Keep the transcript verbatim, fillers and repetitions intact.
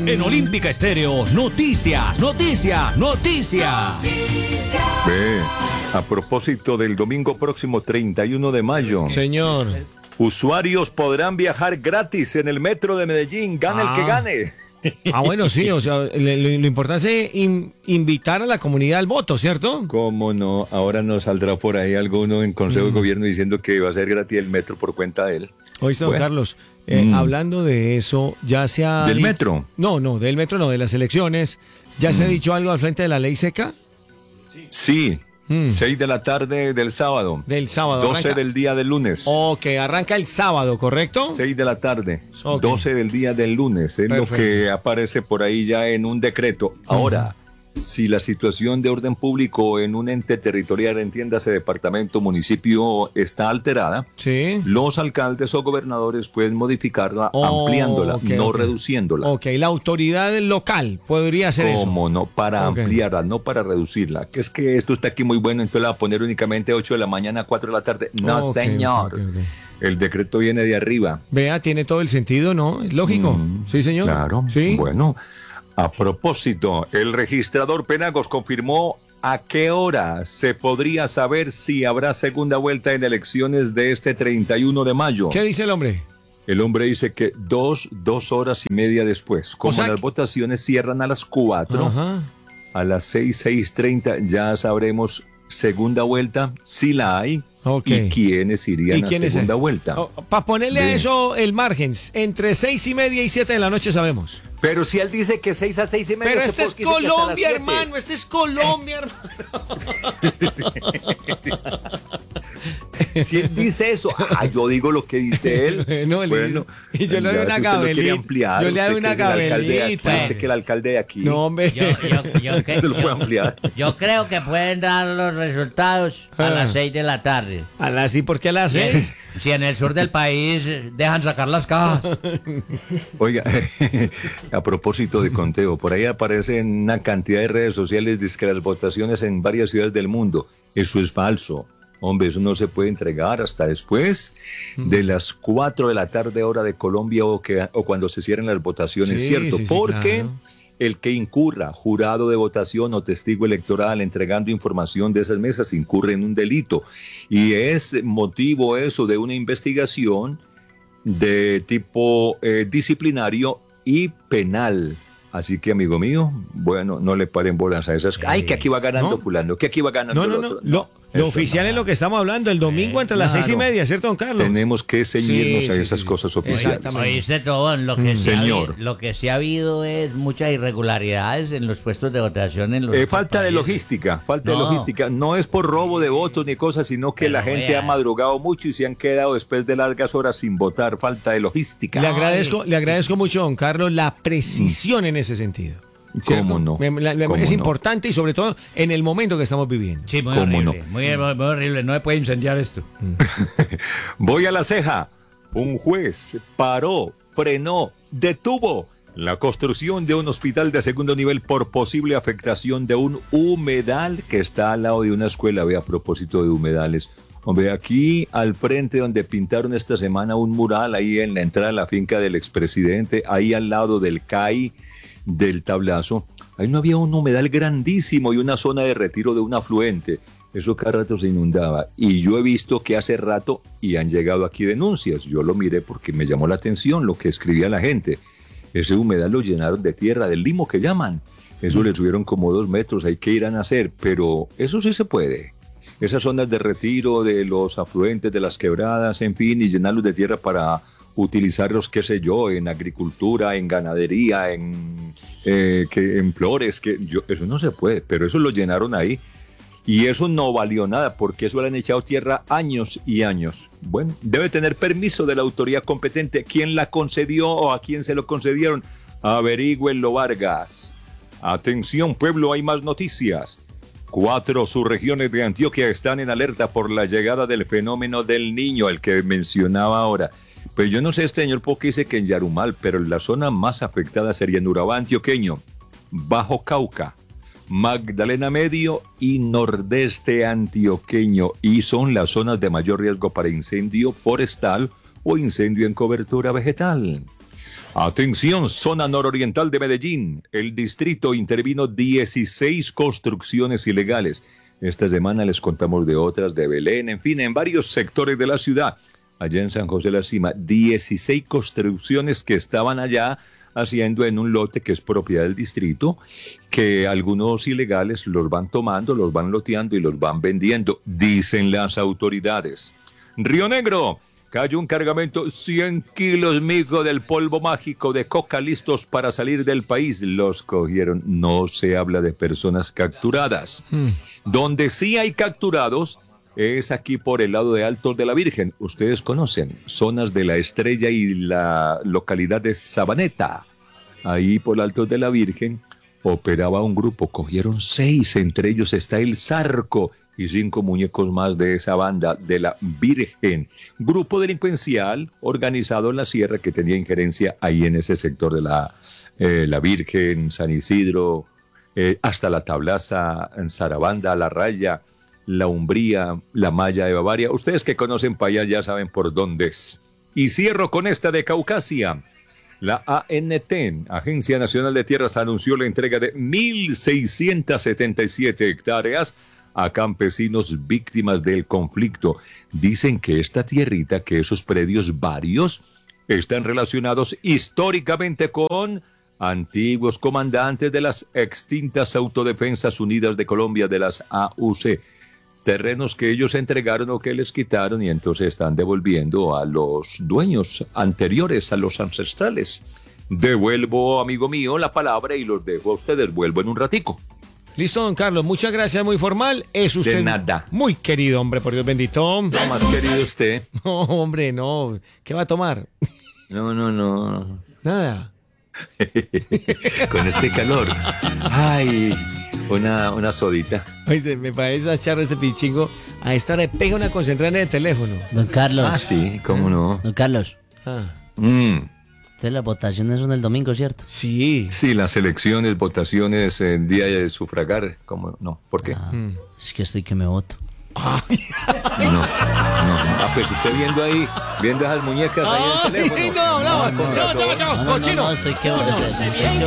En Olímpica Estéreo, noticias, noticias, noticias. Ve, a propósito del domingo próximo treinta y uno de mayo. Señor. Usuarios podrán viajar gratis en el metro de Medellín, gane Ah. el que gane. Ah, bueno, sí, o sea, lo, lo importante es in, invitar a la comunidad al voto, ¿cierto? ¿Cómo no? Ahora nos saldrá por ahí alguno en Consejo de Gobierno diciendo que va a ser gratis el metro por cuenta de él. Oíste, don Bueno. Carlos, eh, Mm. hablando de eso, ya se ha... ¿Del di- metro? No, no, del metro no, de las elecciones. ¿Ya se ha dicho algo al frente de la ley seca? Sí, Mm. seis de la tarde del sábado, Del sábado. doce arranca- del día del lunes. Ok, arranca el sábado, ¿correcto? seis de la tarde, Ok. doce del día del lunes, es lo Perfecto. que aparece por ahí ya en un decreto. Ahora, si la situación de orden público en un ente territorial, entiéndase departamento, municipio, está alterada, Sí. los alcaldes o gobernadores pueden modificarla Oh, ampliándola, ok, no ok. reduciéndola. Ok, la autoridad local podría hacer eso. ¿Cómo no? Para Ok. ampliarla, no para reducirla. Que es que esto está aquí muy bueno, entonces la va a poner únicamente ocho de la mañana a cuatro de la tarde. No, Ok, señor. ok, ok, ok. El decreto viene de arriba. Vea, tiene todo el sentido, ¿no? Es lógico. Mm, Sí, señor. Claro. Sí. Bueno, a propósito, el registrador Penagos confirmó a qué hora se podría saber si habrá segunda vuelta en elecciones de este treinta y uno de mayo. ¿Qué dice el hombre? El hombre dice que dos, dos horas y media después, como O sea las que- votaciones cierran a las cuatro, Ajá. a las seis, seis treinta ya sabremos segunda vuelta, si la hay, Ok. y quiénes irían ¿Y quién a es segunda él? vuelta. Para ponerle a Ve. eso el margen, entre seis y media y siete de la noche sabemos. Pero si él dice que seis a seis y media. Pero ¿usted este es por qué dice que hasta las Colombia, siete? hermano, este es Colombia, hermano. Si él dice eso, ah, yo digo lo que dice él. No, le- bueno, y yo le doy ya, una si usted lo quiere gabelita. ampliar, Yo le doy usted una que es el alcalde de aquí, gabelita. usted que es el alcalde de aquí. No, hombre. Yo, yo, yo, que- Se lo puede yo- ampliar. yo creo que pueden dar los resultados a Ah. las seis de la tarde. A las sí, ¿por qué a las Si, seis? si en el sur del país eh, dejan sacar las cajas. Oiga, a propósito de conteo, por ahí aparecen una cantidad de redes sociales de que las votaciones en varias ciudades del mundo. Eso es falso. Hombre, eso no se puede entregar hasta después de las cuatro de la tarde hora de Colombia o, que, o cuando se cierren las votaciones, Sí, ¿cierto? sí, sí, Porque claro. el que incurra, jurado de votación o testigo electoral, entregando información de esas mesas, incurre en un delito. Y es motivo eso de una investigación de tipo eh, disciplinario y penal. Así que, amigo mío, bueno, no le paren bolas a esas. Ay, que aquí va ganando No. fulano, que aquí va ganando No, no, el no. otro. Lo, lo eso oficial no. es lo que estamos hablando, el domingo entre las claro. seis y media, ¿cierto, don Carlos? Tenemos que ceñirnos Sí, a sí, esas sí, sí. cosas oficiales. Exactamente. Oíste, Tobón, lo que, Mm. sí ha Señor. habi- lo que sí ha habido es muchas irregularidades en los puestos de votación en los Eh, otros falta de países. logística, falta de No. logística. No es por robo de votos ni cosas, sino que Pero la gente vea. ha madrugado mucho y se han quedado después de largas horas sin votar. Falta de logística. Le agradezco, le agradezco mucho, don Carlos, la precisión en ese sentido. ¿cierto? ¿Cómo no? Me- la- la- ¿Cómo es no? importante y sobre todo en el momento que estamos viviendo. Sí, muy ¿Cómo horrible, no? muy, muy, muy horrible. No me puede incendiar esto. Voy a la ceja. Un juez paró, frenó, detuvo la construcción de un hospital de segundo nivel por posible afectación de un humedal que está al lado de una escuela. Ve, a propósito de humedales. Hombre, aquí al frente donde pintaron esta semana un mural, ahí en la entrada de la finca del expresidente, ahí al lado del C A I del Tablazo, ahí no había un humedal grandísimo y una zona de retiro de un afluente. Eso cada rato se inundaba. Y yo he visto que hace rato, y han llegado aquí denuncias, yo lo miré porque me llamó la atención lo que escribía la gente. Ese humedal lo llenaron de tierra, del limo que llaman. Eso le subieron como dos metros, hay que ir a nacer, pero eso sí se puede. Esas zonas de retiro de los afluentes, de las quebradas, en fin, y llenarlos de tierra para utilizarlos, qué sé yo, en agricultura, en ganadería, en, eh, que, en flores, que yo, eso no se puede, pero eso lo llenaron ahí. Y eso no valió nada, porque eso le han echado tierra años y años. Bueno, debe tener permiso de la autoridad competente. ¿Quién la concedió o a quién se lo concedieron? Averígüenlo, Vargas. Atención, pueblo, hay más noticias. Cuatro subregiones de Antioquia están en alerta por la llegada del fenómeno del niño, el que mencionaba ahora. Pues yo no sé, este señor porque dice que en Yarumal, pero la zona más afectada sería en Urabá antioqueño, Bajo Cauca, Magdalena Medio y Nordeste antioqueño. Y son las zonas de mayor riesgo para incendio forestal o incendio en cobertura vegetal. Atención, zona nororiental de Medellín. El distrito intervino dieciséis construcciones ilegales. Esta semana les contamos de otras, de Belén, en fin, en varios sectores de la ciudad. Allá en San José de la Cima, dieciséis construcciones que estaban allá haciendo en un lote que es propiedad del distrito, que algunos ilegales los van tomando, los van loteando y los van vendiendo, dicen las autoridades. Río Negro, cayó un cargamento, cien kilos, mijo, del polvo mágico de coca listos para salir del país. Los cogieron. No se habla de personas capturadas. Hmm. Donde sí hay capturados es aquí por el lado de Altos de la Virgen. Ustedes conocen zonas de La Estrella y la localidad de Sabaneta. Ahí por Altos de la Virgen operaba un grupo. Cogieron seis, entre ellos está el Zarco y cinco muñecos más de esa banda de la Virgen. Grupo delincuencial organizado en la sierra que tenía injerencia ahí en ese sector de la, eh, la Virgen, San Isidro, eh, hasta la Tablaza, en Sarabanda, La Raya, La Umbría, La Malla de Bavaria. Ustedes que conocen para allá ya saben por dónde es. Y cierro con esta de Caucasia. La A N T, Agencia Nacional de Tierras, anunció la entrega de mil seiscientas setenta y siete hectáreas a campesinos víctimas del conflicto. Dicen que esta tierrita, que esos predios varios, están relacionados históricamente con antiguos comandantes de las extintas Autodefensas Unidas de Colombia, de las A U C. Terrenos que ellos entregaron o que les quitaron y entonces están devolviendo a los dueños anteriores, a los ancestrales. Devuelvo, amigo mío, la palabra y los dejo a ustedes. Vuelvo en un ratico. Listo, don Carlos. Muchas gracias, muy formal. Es usted de nada. Muy querido, hombre, por Dios bendito. No más querido usted. No, hombre, no. ¿Qué va a tomar? No, no, no. Nada. Con este calor. Ay, una, una sodita. Oye, me parece echar este pichingo. A esta hora pega una concentrada en el teléfono. Don Carlos. Ah, sí, cómo no. Don Carlos. Ah. Mm. Entonces las votaciones son el domingo, ¿cierto? Sí. Sí, las elecciones, votaciones, en día de sufragar. ¿Cómo no? ¿Por qué? Ah, mm. Es que estoy que me voto. Ay. No, no. Ah, pues usted viendo ahí, viendo esas muñecas ahí en el teléfono. No, hablamos. No, no, Chao, chao, chao. No, no, no, no, estoy que voto.